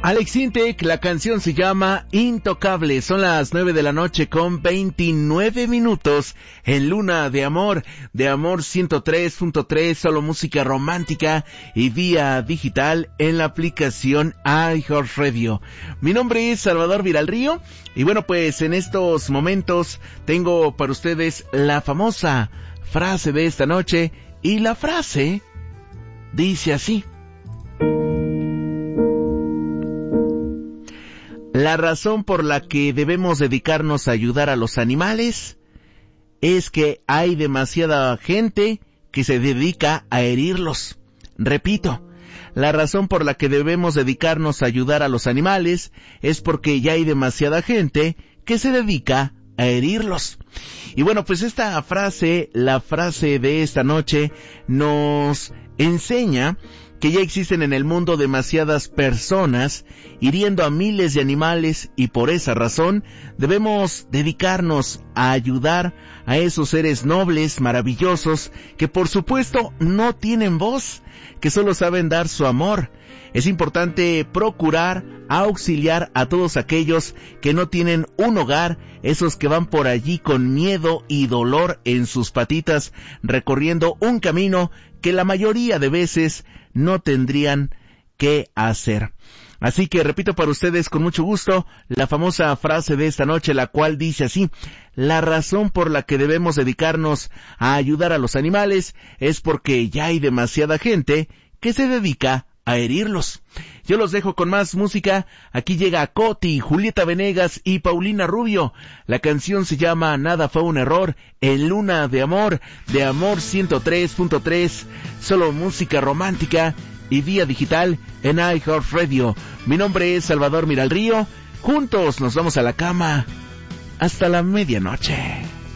Alex Intec, la canción se llama Intocable. Son las 9 de la noche con 29 minutos en Luna de Amor 103.3, solo música romántica y vía digital en la aplicación iHeartRadio. Mi nombre es Salvador Viralrío y bueno, pues en estos momentos tengo para ustedes la famosa frase de esta noche, y la frase dice así: la razón por la que debemos dedicarnos a ayudar a los animales es que hay demasiada gente que se dedica a herirlos. Repito, la razón por la que debemos dedicarnos a ayudar a los animales es porque ya hay demasiada gente que se dedica a herirlos. Y bueno, pues esta frase, la frase de esta noche, nos enseña que ya existen en el mundo demasiadas personas hiriendo a miles de animales, y por esa razón debemos dedicarnos a ayudar a esos seres nobles, maravillosos, que por supuesto no tienen voz, que solo saben dar su amor. Es importante procurar auxiliar a todos aquellos que no tienen un hogar, esos que van por allí con miedo y dolor en sus patitas, recorriendo un camino que la mayoría de veces no tendrían que hacer. Así que repito para ustedes con mucho gusto la famosa frase de esta noche, la cual dice así: la razón por la que debemos dedicarnos a ayudar a los animales es porque ya hay demasiada gente que se dedica a herirlos. Yo los dejo con más música. Aquí llega Coti, Julieta Venegas y Paulina Rubio. La canción se llama Nada fue un error, en Luna de Amor 103.3, solo música romántica y vía digital en iHeartRadio. Mi nombre es Salvador Miralrío. Juntos nos vamos a la cama hasta la medianoche.